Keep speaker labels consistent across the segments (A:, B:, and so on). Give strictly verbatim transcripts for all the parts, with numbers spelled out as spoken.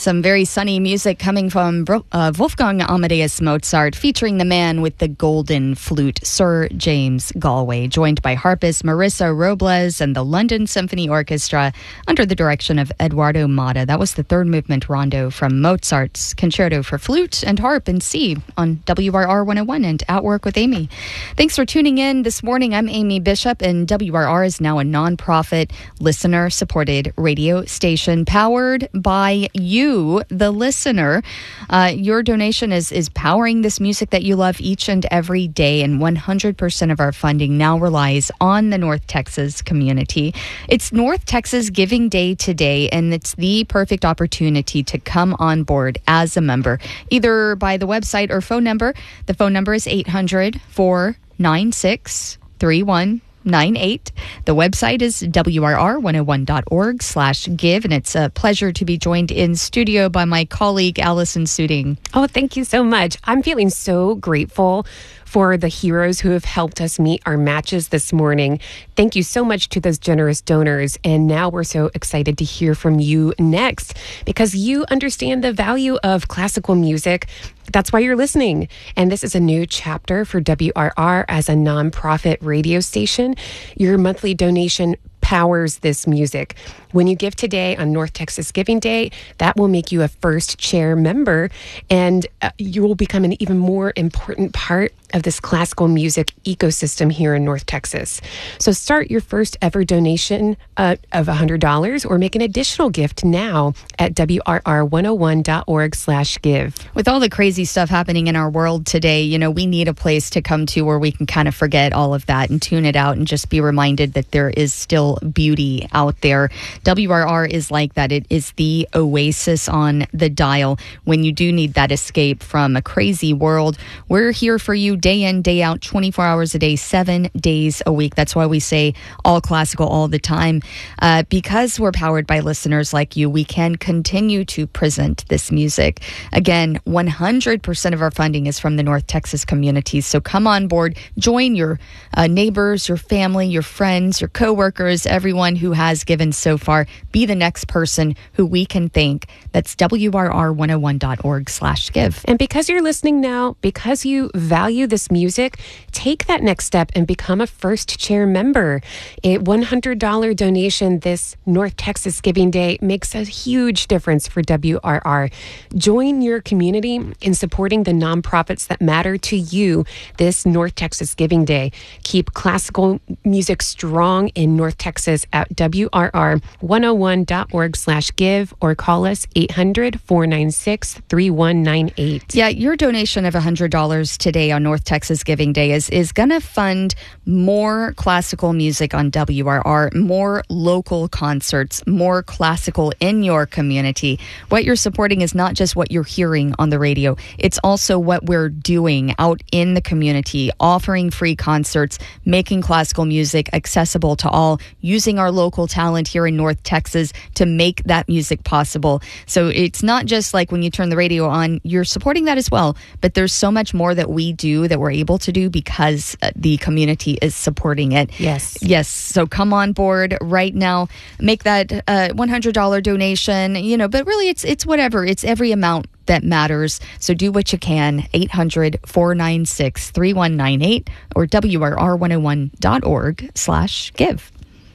A: Some very sunny music coming from uh, Wolfgang Amadeus Mozart, featuring the man with the golden flute, Sir James Galway, joined by harpist Marissa Robles and the London Symphony Orchestra under the direction of Eduardo Mata. That was the third movement rondo from Mozart's Concerto for Flute and Harp in C on W R R one oh one and Outwork with Amy. Thanks for tuning in this morning. I'm Amy Bishop, and W R R is now a nonprofit, listener-supported radio station powered by you, the listener. Uh, your donation is, is powering this music that you love each and every day, and one hundred percent of our funding now relies on the North Texas community. It's North Texas Giving Day today, and it's the perfect opportunity to come on board as a member, either by the website or phone number. The phone number is eight hundred, four nine six, three one nine eight. The website is W R R one oh one dot org slash give, and it's a pleasure to be joined in studio by my colleague Allison Suding.
B: Oh, thank you so much. I'm feeling so grateful for the heroes who have helped us meet our matches this morning. Thank you so much to those generous donors. And now we're so excited to hear from you next, because you understand the value of classical music. That's why you're listening. And this is a new chapter for W R R as a nonprofit radio station. Your monthly donation powers this music. When you give today on North Texas Giving Day, that will make you a first chair member, and uh, you will become an even more important part of this classical music ecosystem here in North Texas. So start your first ever donation uh, of one hundred dollars, or make an additional gift now at W R R one oh one dot org slash give.
A: With all the crazy stuff happening in our world today, you know, we need a place to come to where we can kind of forget all of that and tune it out and just be reminded that there is still beauty out there. W R R is like that. It is the oasis on the dial when you do need that escape from a crazy world. We're here for you day in, day out, twenty-four hours a day, seven days a week. That's why we say all classical all the time. Uh, because we're powered by listeners like you, we can continue to present this music. Again, one hundred percent of our funding is from the North Texas community. So come on board, join your uh, neighbors, your family, your friends, your coworkers, everyone who has given so far. Be the next person who we can thank. That's W R R one oh one dot org slash give.
B: And because you're listening now, because you value this music, take that next step and become a first chair member. A one hundred dollars donation this North Texas Giving Day makes a huge difference for W R R. Join your community in supporting the nonprofits that matter to you this North Texas Giving Day. Keep classical music strong in North Texas at W R R one oh one dot org slash give, or call us eight hundred, four nine six, three one nine eight.
A: Yeah, your donation of one hundred dollars today on North Texas Giving Day is, is going to fund more classical music on W R R, more local concerts, more classical in your community. What you're supporting is not just what you're hearing on the radio. It's also what we're doing out in the community, offering free concerts, making classical music accessible to all, using our local talent here in North Texas to make that music possible. So it's not just like when you turn the radio on, you're supporting that as well, but there's so much more that we do that we're able to do because uh, the community is supporting it.
B: Yes.
A: Yes. So come on board right now, make that uh, one hundred dollars donation, you know, but really it's it's whatever. It's every amount that matters. So do what you can. eight hundred, four nine six, three one nine eight or W R R one oh one dot org slash give.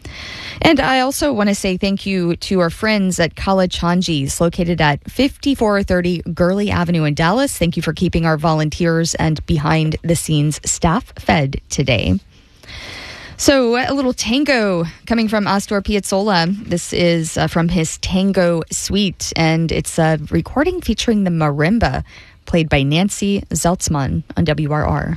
A: And I also want to say thank you to our friends at Kalachanji's, located at fifty-four thirty Gurley Avenue in Dallas. Thank you for keeping our volunteers and behind-the-scenes staff fed today. So a little tango coming from Astor Piazzolla. This is uh, from his Tango Suite, and it's a recording featuring the marimba, played by Nancy Zeltzman on W R R.